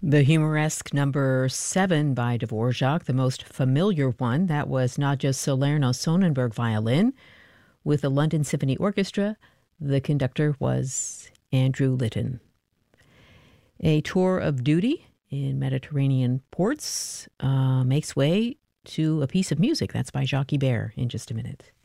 The humoresque number 7 by Dvorak, the most familiar one, that was Nadja Salerno-Sonnenberg violin with the London Symphony Orchestra. The conductor was Andrew Litton. A tour of duty in Mediterranean ports makes way to a piece of music. That's by Jacques Ibert in just a minute.